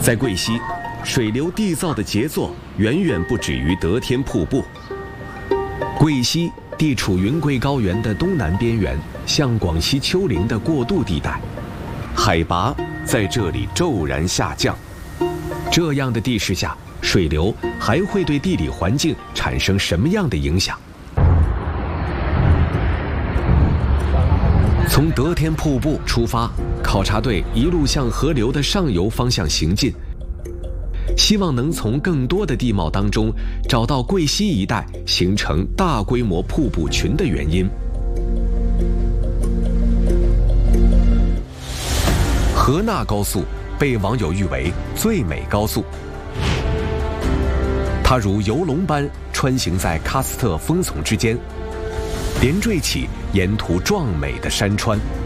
在贵溪，水流缔造的杰作远远不止于得天瀑布。贵溪地处云贵高原的东南边缘，向广西丘陵的过渡地带，海拔在这里骤然下降。这样的地势下，水流还会对地理环境产生什么样的影响？从得天瀑布出发，考察队一路向河流的上游方向行进，希望能从更多的地貌当中找到贵溪一带形成大规模瀑布群的原因。河纳高速被网友誉为最美高速，它如游龙般穿行在喀斯特峰丛之间，连缀起沿途壮美的山川。